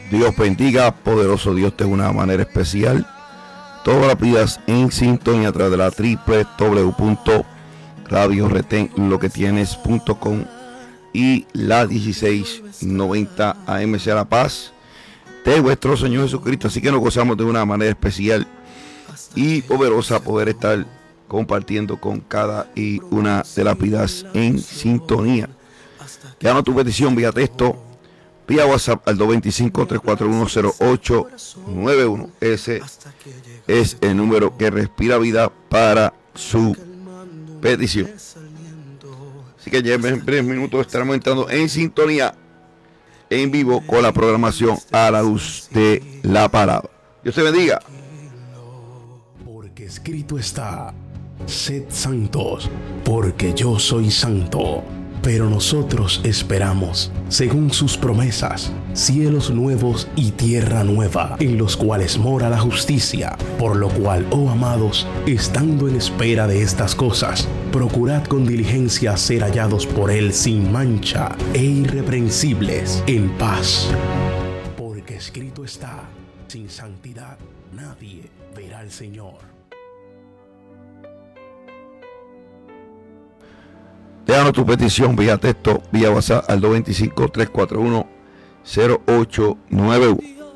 Dios bendiga, poderoso Dios, de una manera especial. Todas las pidas en sintonía a través de la www.radioretenloketienes.com y la 1690 AM sea la paz de vuestro Señor Jesucristo. Así que nos gozamos de una manera especial y poderosa poder estar compartiendo con cada y una de las vidas en sintonía. Déjanos tu petición vía texto, vía WhatsApp al 225-341-0891. Ese es el número que respira vida para su petición. Así que ya en breves minutos estaremos entrando en sintonía en vivo con la programación a la luz de la palabra. Dios te bendiga. Porque escrito está: sed santos, porque yo soy santo. Pero nosotros esperamos, según sus promesas, cielos nuevos y tierra nueva, en los cuales mora la justicia. Por lo cual, oh amados, estando en espera de estas cosas, procurad con diligencia ser hallados por Él sin mancha e irreprensibles en paz. Porque escrito está: sin santidad nadie verá al Señor. Déjanos tu petición vía texto, vía WhatsApp al 225-341-0891.